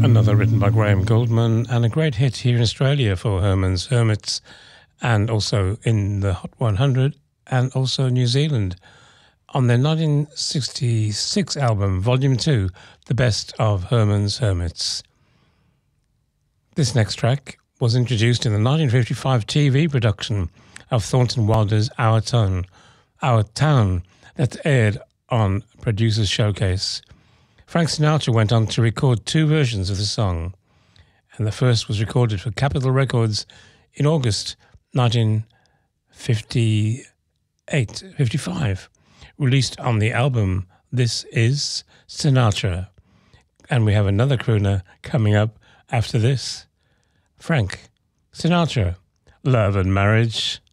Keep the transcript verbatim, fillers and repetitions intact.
Another written by Graham Goldman and a great hit here in Australia for Herman's Hermits and also in the Hot one hundred and also New Zealand. On their nineteen sixty-six album, Volume two, The Best of Herman's Hermits. This next track was introduced in the nineteen fifty-five T V production of Thornton Wilder's Our Town, Our Town, that aired on Producers Showcase. Frank Sinatra went on to record two versions of the song, and the first was recorded for Capitol Records in August nineteen fifty-eight fifty-five, released on the album This Is Sinatra. And we have another crooner coming up after this. Frank Sinatra, Love and Marriage.